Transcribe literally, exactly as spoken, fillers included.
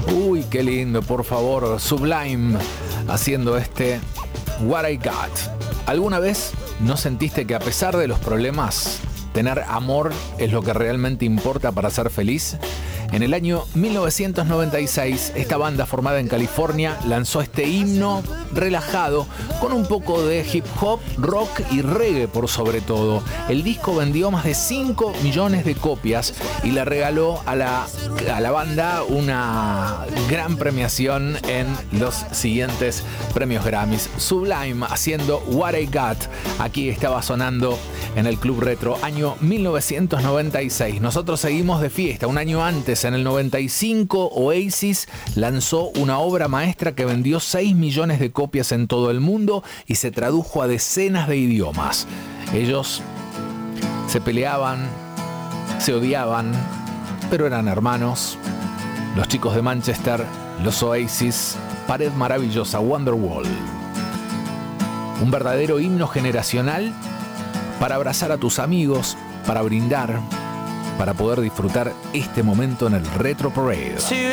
Uy, qué lindo, por favor. Sublime haciendo este What I Got. ¿Alguna vez no sentiste que a pesar de los problemas, tener amor es lo que realmente importa para ser feliz? En el año mil novecientos noventa y seis, esta banda formada en California lanzó este himno relajado con un poco de hip hop, rock y reggae por sobre todo. El disco vendió más de cinco millones de copias y le regaló a la, a la banda una gran premiación en los siguientes premios Grammys. Sublime haciendo What I Got. Aquí estaba sonando en el Club Retro, año mil novecientos noventa y seis. Nosotros seguimos de fiesta. Un año antes, en el noventa y cinco, Oasis lanzó una obra maestra que vendió seis millones de copias en todo el mundo y se tradujo a decenas de idiomas. Ellos se peleaban, se odiaban, pero eran hermanos. Los chicos de Manchester, los Oasis, Pared Maravillosa, Wonderwall. Un verdadero himno generacional para abrazar a tus amigos, para brindar, para poder disfrutar este momento en el Retro Parade.